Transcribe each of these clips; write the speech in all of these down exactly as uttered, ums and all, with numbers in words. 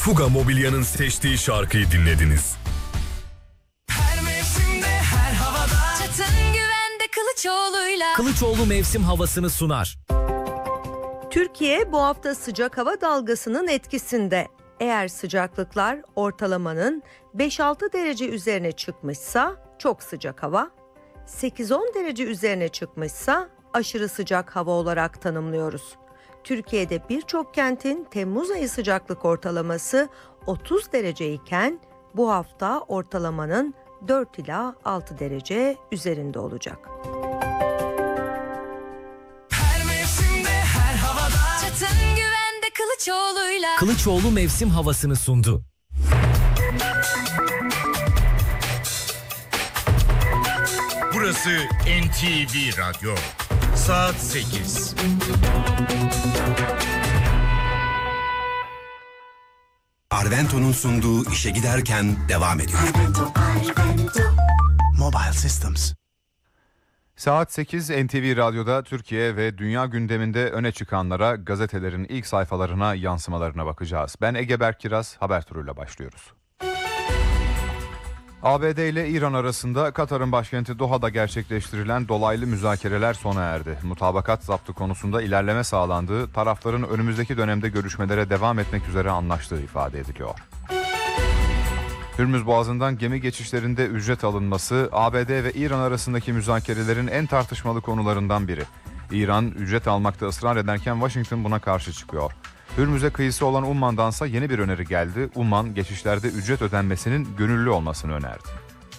Fuga Mobilya'nın seçtiği şarkıyı dinlediniz. Her mevsimde, her havada. Çatın güvende Kılıçoğlu'yla. Kılıçoğlu mevsim havasını sunar. Türkiye bu hafta sıcak hava dalgasının etkisinde. Eğer sıcaklıklar ortalamanın beş altı derece üzerine çıkmışsa çok sıcak hava, sekiz on derece üzerine çıkmışsa aşırı sıcak hava olarak tanımlıyoruz. Türkiye'de birçok kentin Temmuz ayı sıcaklık ortalaması otuz derece iken bu hafta ortalamanın dört ila altı derece üzerinde olacak. Her mevsimde, her havada. Çatın güvende Kılıçoğlu'yla. Kılıçoğlu mevsim havasını sundu. Burası N T V Radyo. Saat sekiz. Arvento'nun sunduğu işe giderken devam ediyor. Arvento, Arvento. Mobile Systems. Saat sekiz N T V Radyo'da Türkiye ve dünya gündeminde öne çıkanlara, gazetelerin ilk sayfalarına, yansımalarına bakacağız. Ben Ege Berk Kiraz, haber turuyla başlıyoruz. A B D ile İran arasında Katar'ın başkenti Doha'da gerçekleştirilen dolaylı müzakereler sona erdi. Mutabakat zaptı konusunda ilerleme sağlandığı, tarafların önümüzdeki dönemde görüşmelere devam etmek üzere anlaştığı ifade ediliyor. Hürmüz Boğazı'ndan gemi geçişlerinde ücret alınması, A B D ve İran arasındaki müzakerelerin en tartışmalı konularından biri. İran ücret almakta ısrar ederken Washington buna karşı çıkıyor. Hürmüz'e kıyısı olan Umman'dansa yeni bir öneri geldi. Umman, geçişlerde ücret ödenmesinin gönüllü olmasını önerdi.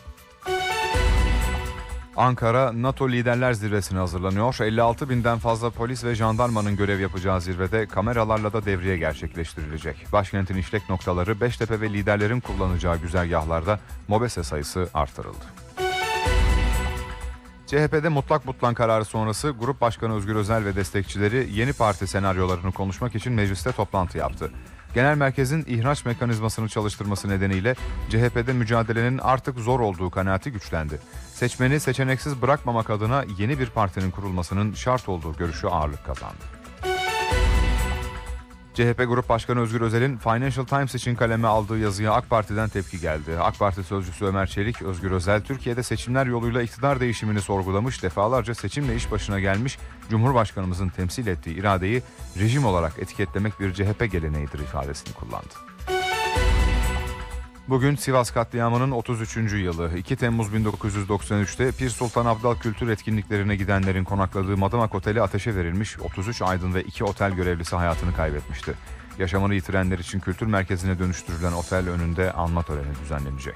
Ankara, NATO Liderler Zirvesi'ne hazırlanıyor. elli altı binden fazla polis ve jandarmanın görev yapacağı zirvede kameralarla da devriye gerçekleştirilecek. Başkentin işlek noktaları, Beştepe ve liderlerin kullanacağı güzergahlarda MOBESE sayısı artırıldı. C H P'de mutlak butlan kararı sonrası Grup Başkanı Özgür Özel ve destekçileri yeni parti senaryolarını konuşmak için mecliste toplantı yaptı. Genel merkezin ihraç mekanizmasını çalıştırması nedeniyle C H P'de mücadelenin artık zor olduğu kanaati güçlendi. Seçmeni seçeneksiz bırakmamak adına yeni bir partinin kurulmasının şart olduğu görüşü ağırlık kazandı. C H P Grup Başkanı Özgür Özel'in Financial Times için kaleme aldığı yazıya AK Parti'den tepki geldi. AK Parti sözcüsü Ömer Çelik, Özgür Özel, Türkiye'de seçimler yoluyla iktidar değişimini sorgulamış, defalarca seçimle iş başına gelmiş, Cumhurbaşkanımızın temsil ettiği iradeyi rejim olarak etiketlemek bir C H P geleneğidir ifadesini kullandı. Bugün Sivas katliamının otuz üçüncü yılı. iki Temmuz bin dokuz yüz doksan üçte Pir Sultan Abdal kültür etkinliklerine gidenlerin konakladığı Madımak Oteli ateşe verilmiş, otuz üç aydın ve iki otel görevlisi hayatını kaybetmişti. Yaşamını yitirenler için kültür merkezine dönüştürülen otel önünde anma töreni düzenlenecek.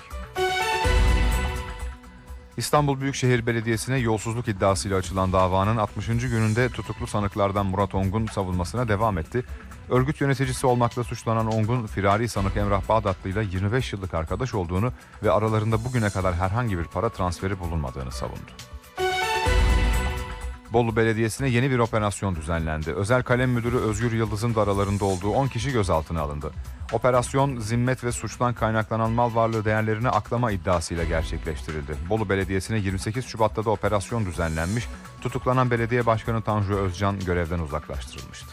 İstanbul Büyükşehir Belediyesi'ne yolsuzluk iddiasıyla açılan davanın altmışıncı gününde tutuklu sanıklardan Murat Ongun savunmasına devam etti. Örgüt yöneticisi olmakla suçlanan Ongun, firari sanık Emrah Bağdatlı ile yirmi beş yıllık arkadaş olduğunu ve aralarında bugüne kadar herhangi bir para transferi bulunmadığını savundu. Bolu Belediyesi'ne yeni bir operasyon düzenlendi. Özel Kalem Müdürü Özgür Yıldız'ın da aralarında olduğu on kişi gözaltına alındı. Operasyon, zimmet ve suçtan kaynaklanan mal varlığı değerlerini aklama iddiasıyla gerçekleştirildi. Bolu Belediyesi'ne yirmi sekiz Şubat'ta da operasyon düzenlenmiş, tutuklanan belediye başkanı Tanju Özcan görevden uzaklaştırılmıştı.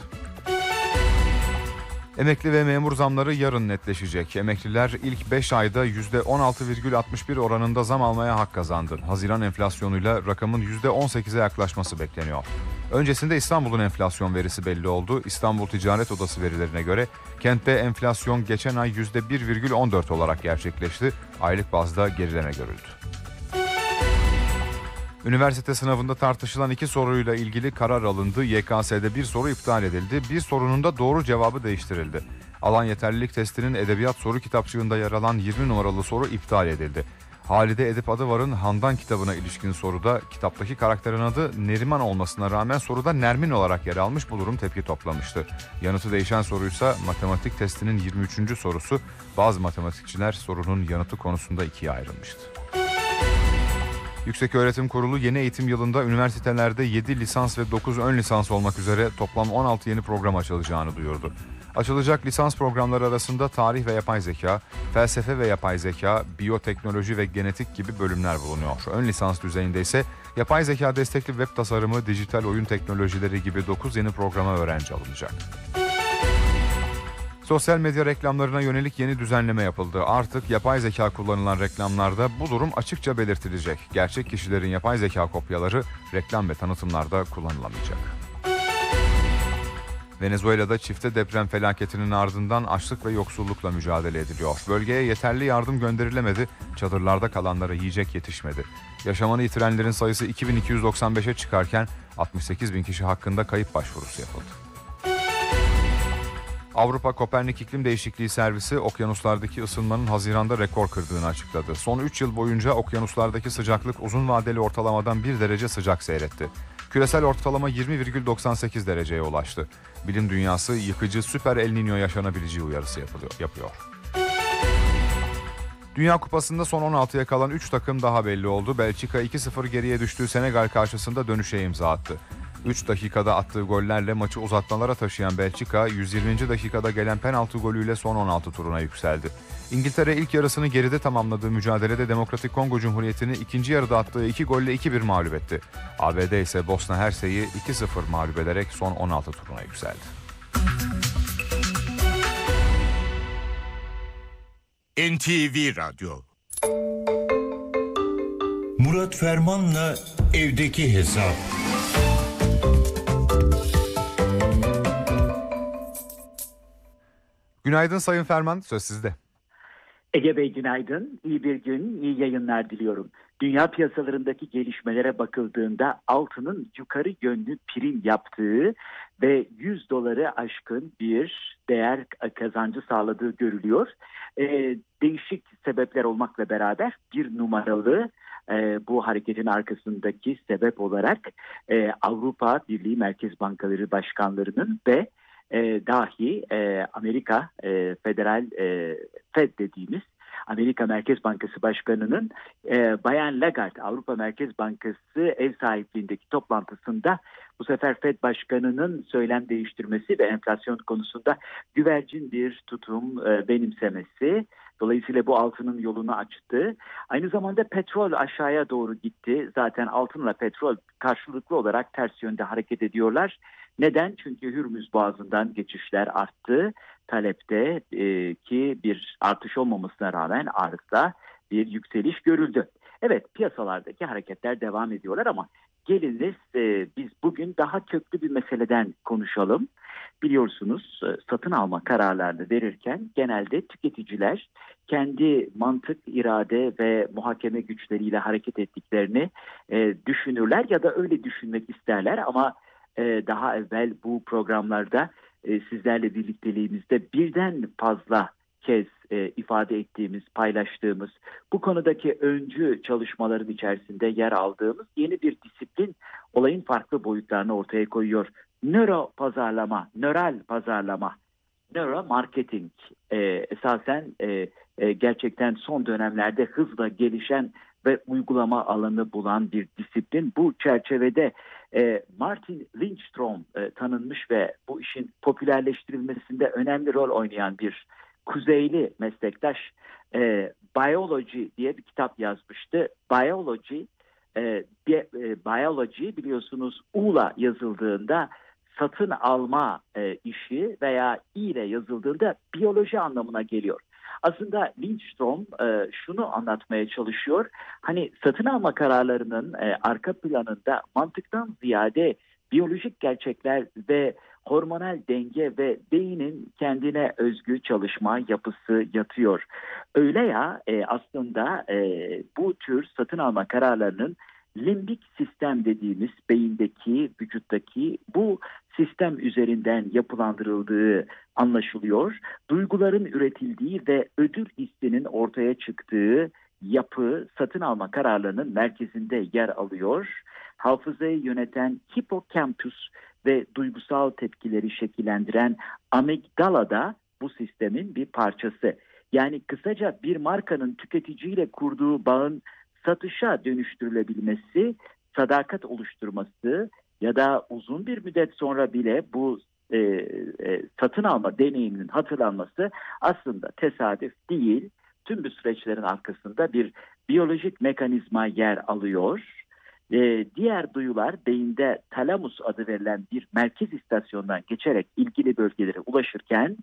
Emekli ve memur zamları yarın netleşecek. Emekliler ilk beş ayda yüzde on altı virgül altmış bir oranında zam almaya hak kazandı. Haziran enflasyonuyla rakamın yüzde on sekize yaklaşması bekleniyor. Öncesinde İstanbul'un enflasyon verisi belli oldu. İstanbul Ticaret Odası verilerine göre kentte enflasyon geçen ay yüzde bir virgül on dört olarak gerçekleşti. Aylık bazda gerileme görüldü. Üniversite sınavında tartışılan iki soruyla ilgili karar alındı. Y K S'de bir soru iptal edildi. Bir sorunun da doğru cevabı değiştirildi. Alan yeterlilik testinin edebiyat soru kitapçığında yer alan yirmi numaralı soru iptal edildi. Halide Edip Adıvar'ın Handan kitabına ilişkin soruda kitaptaki karakterin adı Neriman olmasına rağmen soruda Nermin olarak yer almış, bu durum tepki toplamıştı. Yanıtı değişen soruysa matematik testinin yirmi üçüncü sorusu. Bazı matematikçiler sorunun yanıtı konusunda ikiye ayrılmıştı. Yükseköğretim Kurulu yeni eğitim yılında üniversitelerde yedi lisans ve dokuz ön lisans olmak üzere toplam on altı yeni program açılacağını duyurdu. Açılacak lisans programları arasında tarih ve yapay zeka, felsefe ve yapay zeka, biyoteknoloji ve genetik gibi bölümler bulunuyor. Ön lisans düzeyinde ise yapay zeka destekli web tasarımı, dijital oyun teknolojileri gibi dokuz yeni programa öğrenci alınacak. Sosyal medya reklamlarına yönelik yeni düzenleme yapıldı. Artık yapay zeka kullanılan reklamlarda bu durum açıkça belirtilecek. Gerçek kişilerin yapay zeka kopyaları reklam ve tanıtımlarda kullanılamayacak. Venezuela'da çifte deprem felaketinin ardından açlık ve yoksullukla mücadele ediliyor. Bölgeye yeterli yardım gönderilemedi, çadırlarda kalanlara yiyecek yetişmedi. Yaşamını yitirenlerin sayısı iki bin iki yüz doksan beşe çıkarken altmış sekiz bin kişi hakkında kayıp başvurusu yapıldı. Avrupa Kopernik İklim Değişikliği Servisi okyanuslardaki ısınmanın Haziran'da rekor kırdığını açıkladı. Son üç yıl boyunca okyanuslardaki sıcaklık uzun vadeli ortalamadan bir derece sıcak seyretti. Küresel ortalama yirmi virgül doksan sekiz dereceye ulaştı. Bilim dünyası yıkıcı süper El Niño yaşanabileceği uyarısı yapılıyor, yapıyor. Dünya Kupası'nda son on altıya kalan üç takım daha belli oldu. Belçika iki sıfır geriye düştüğü Senegal karşısında dönüşe imza attı. üç dakikada attığı gollerle maçı uzatmalara taşıyan Belçika, yüz yirminci dakikada gelen penaltı golüyle son on altı turuna yükseldi. İngiltere ilk yarısını geride tamamladığı mücadelede Demokratik Kongo Cumhuriyeti'ni ikinci yarıda attığı iki golle iki bir mağlup etti. A B D ise Bosna Hersek'i iki sıfır mağlup ederek son on altı turuna yükseldi. N T V Radyo. Murat Ferman'la evdeki hesap. Günaydın Sayın Ferman, söz sizde. Ege Bey günaydın, iyi bir gün, iyi yayınlar diliyorum. Dünya piyasalarındaki gelişmelere bakıldığında altının yukarı yönlü prim yaptığı ve yüz doları aşkın bir değer kazancı sağladığı görülüyor. Ee, değişik sebepler olmakla beraber bir numaralı e, bu hareketin arkasındaki sebep olarak e, Avrupa Birliği Merkez Bankaları Başkanlarının ve E, dahi e, Amerika e, Federal e, Fed dediğimiz Amerika Merkez Bankası Başkanı'nın e, Bayan Lagarde Avrupa Merkez Bankası ev sahipliğindeki toplantısında bu sefer Fed Başkanı'nın söylem değiştirmesi ve enflasyon konusunda güvercin bir tutum e, benimsemesi. Dolayısıyla bu altının yolunu açtı. Aynı zamanda petrol aşağıya doğru gitti. Zaten altınla petrol karşılıklı olarak ters yönde hareket ediyorlar. Neden? Çünkü Hürmüz Boğazı'ndan geçişler arttı. Talepte e, ki bir artış olmamasına rağmen arzda bir yükseliş görüldü. Evet, piyasalardaki hareketler devam ediyorlar ama geliniz e, biz bugün daha köklü bir meseleden konuşalım. Biliyorsunuz e, satın alma kararlarını verirken genelde tüketiciler kendi mantık, irade ve muhakeme güçleriyle hareket ettiklerini e, düşünürler ya da öyle düşünmek isterler ama e, daha evvel bu programlarda e, sizlerle birlikteliğimizde birden fazla kez e, ifade ettiğimiz, paylaştığımız, bu konudaki öncü çalışmaların içerisinde yer aldığımız yeni bir disiplin olayın farklı boyutlarını ortaya koyuyor. Nöro pazarlama, nöral pazarlama, nöro marketing e, esasen e, e, gerçekten son dönemlerde hızla gelişen ve uygulama alanı bulan bir disiplin. Bu çerçevede e, Martin Lindstrom e, tanınmış ve bu işin popülerleştirilmesinde önemli rol oynayan bir Kuzeyli meslektaş e, Biology diye bir kitap yazmıştı. Biology, e, bi, e, Biology biliyorsunuz U'la yazıldığında satın alma e, işi veya İ ile yazıldığında biyoloji anlamına geliyor. Aslında Lindstrom e, şunu anlatmaya çalışıyor. Hani satın alma kararlarının e, arka planında mantıktan ziyade biyolojik gerçekler ve hormonal denge ve beynin kendine özgü çalışma yapısı yatıyor. Öyle ya e, aslında e, bu tür satın alma kararlarının limbik sistem dediğimiz beyindeki, vücuttaki bu sistem üzerinden yapılandırıldığı anlaşılıyor. Duyguların üretildiği ve ödül hissinin ortaya çıktığı yapı satın alma kararlarının merkezinde yer alıyor. Hafızayı yöneten hipokampüs ve duygusal tepkileri şekillendiren amigdala da bu sistemin bir parçası. Yani kısaca bir markanın tüketiciyle kurduğu bağın satışa dönüştürülebilmesi, sadakat oluşturması ya da uzun bir müddet sonra bile bu e, e, satın alma deneyiminin hatırlanması aslında tesadüf değil. Tüm bu süreçlerin arkasında bir biyolojik mekanizma yer alıyor. E, diğer duyular beyinde talamus adı verilen bir merkez istasyondan geçerek ilgili bölgelere ulaşırken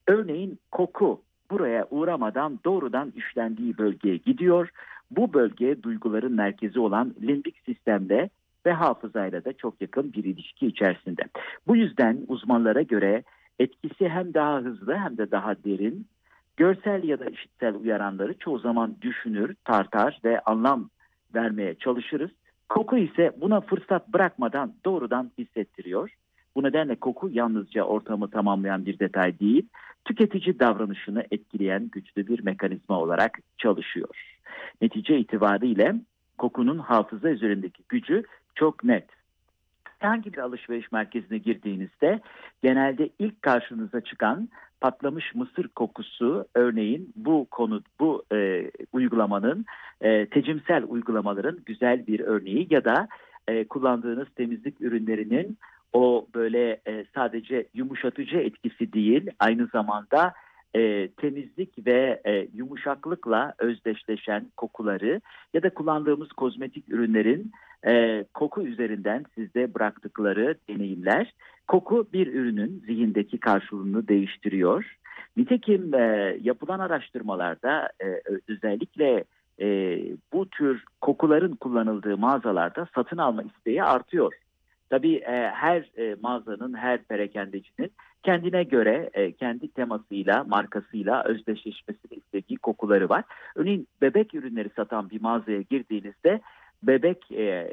Örneğin koku buraya uğramadan doğrudan işlendiği bölgeye gidiyor. Bu bölge duyguların merkezi olan limbik sistemle ve hafızayla da çok yakın bir ilişki içerisinde. Bu yüzden uzmanlara göre etkisi hem daha hızlı hem de daha derin. Görsel ya da işitsel uyaranları çoğu zaman düşünür, tartar ve anlam vermeye çalışırız. Koku ise buna fırsat bırakmadan doğrudan hissettiriyor. Bu nedenle koku yalnızca ortamı tamamlayan bir detay değil, tüketici davranışını etkileyen güçlü bir mekanizma olarak çalışıyor. Netice itibariyle kokunun hafıza üzerindeki gücü çok net. Herhangi bir alışveriş merkezine girdiğinizde genelde ilk karşınıza çıkan patlamış mısır kokusu, örneğin bu konu, bu e, uygulamanın, e, tecimsel uygulamaların güzel bir örneği ya da e, kullandığınız temizlik ürünlerinin o böyle e, sadece yumuşatıcı etkisi değil, aynı zamanda e, temizlik ve e, yumuşaklıkla özdeşleşen kokuları ya da kullandığımız kozmetik ürünlerin e, koku üzerinden sizde bıraktıkları deneyimler. Koku bir ürünün zihindeki karşılığını değiştiriyor. Nitekim e, yapılan araştırmalarda e, özellikle e, bu tür kokuların kullanıldığı mağazalarda satın alma isteği artıyor. Tabii e, her e, mağazanın, her perakendecinin kendine göre e, kendi temasıyla, markasıyla özdeşleşmesini istediği kokuları var. Örneğin bebek ürünleri satan bir mağazaya girdiğinizde bebek e,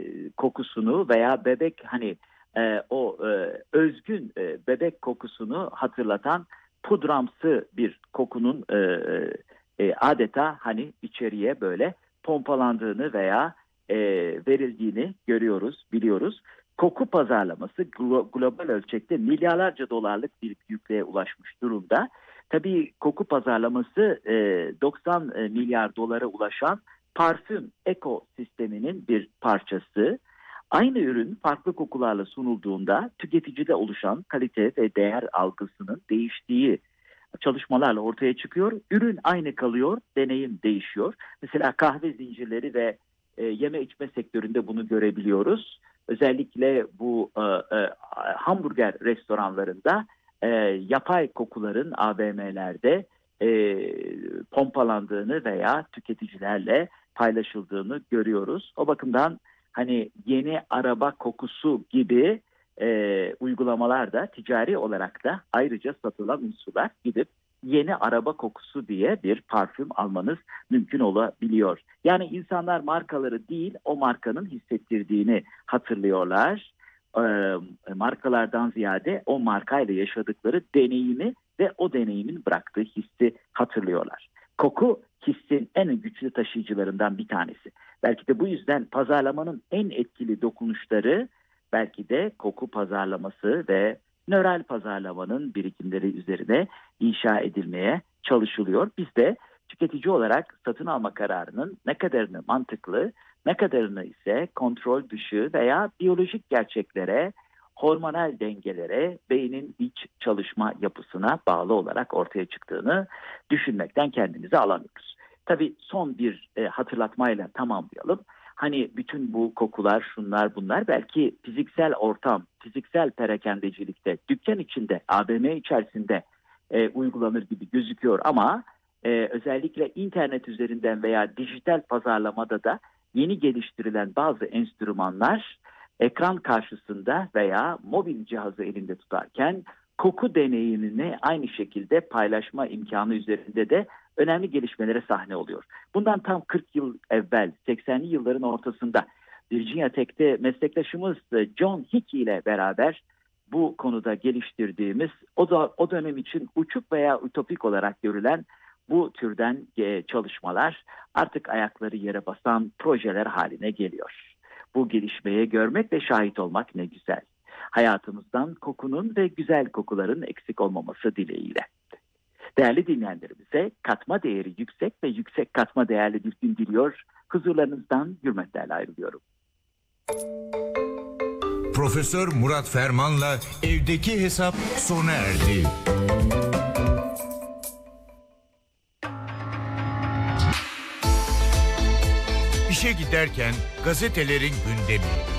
kokusunu veya bebek hani e, o e, özgün e, bebek kokusunu hatırlatan pudramsı bir kokunun e, e, adeta hani içeriye böyle pompalandığını veya e, verildiğini görüyoruz, biliyoruz. Koku pazarlaması global ölçekte milyarlarca dolarlık bir büyüklüğe ulaşmış durumda. Tabii koku pazarlaması doksan milyar dolara ulaşan parfüm ekosisteminin bir parçası. Aynı ürün farklı kokularla sunulduğunda tüketicide oluşan kalite ve değer algısının değiştiği çalışmalarla ortaya çıkıyor. Ürün aynı kalıyor, deneyim değişiyor. Mesela kahve zincirleri ve yeme içme sektöründe bunu görebiliyoruz. Özellikle bu e, e, hamburger restoranlarında e, yapay kokuların A V M'lerde e, pompalandığını veya tüketicilerle paylaşıldığını görüyoruz. O bakımdan hani yeni araba kokusu gibi e, uygulamalar da ticari olarak da ayrıca satılan unsurlar, gidip yeni araba kokusu diye bir parfüm almanız mümkün olabiliyor. Yani insanlar markaları değil, o markanın hissettirdiğini hatırlıyorlar. Ee, markalardan ziyade o markayla yaşadıkları deneyimi ve o deneyimin bıraktığı hissi hatırlıyorlar. Koku hissin en güçlü taşıyıcılarından bir tanesi. Belki de bu yüzden pazarlamanın en etkili dokunuşları belki de koku pazarlaması ve nöral pazarlamanın birikimleri üzerine inşa edilmeye çalışılıyor. Biz de tüketici olarak satın alma kararının ne kadarını mantıklı, ne kadarını ise kontrol dışı veya biyolojik gerçeklere, hormonal dengelere, beynin iç çalışma yapısına bağlı olarak ortaya çıktığını düşünmekten kendimizi alamıyoruz. Tabii son bir e, hatırlatmayla tamamlayalım. Hani bütün bu kokular, şunlar bunlar belki fiziksel ortam, fiziksel perakendecilikte, dükkan içinde, A V M içerisinde e, uygulanır gibi gözüküyor ama e, özellikle internet üzerinden veya dijital pazarlamada da yeni geliştirilen bazı enstrümanlar ekran karşısında veya mobil cihazı elinde tutarken koku deneyimini aynı şekilde paylaşma imkanı üzerinde de önemli gelişmelere sahne oluyor. Bundan tam kırk yıl evvel, seksenli yılların ortasında Virginia Tech'te meslektaşımız John Hickey ile beraber bu konuda geliştirdiğimiz, o da o dönem için uçuk veya ütopik olarak görülen bu türden çalışmalar artık ayakları yere basan projeler haline geliyor. Bu gelişmeye görmek ve şahit olmak ne güzel. Hayatımızdan kokunun ve güzel kokuların eksik olmaması dileğiyle. Değerli dinleyenlerimize katma değeri yüksek ve yüksek katma değerli bir gün diliyor. Huzurlarınızdan hürmetlerle ayrılıyorum. Profesör Murat Ferman'la evdeki hesap sona erdi. İşe giderken gazetelerin gündemi.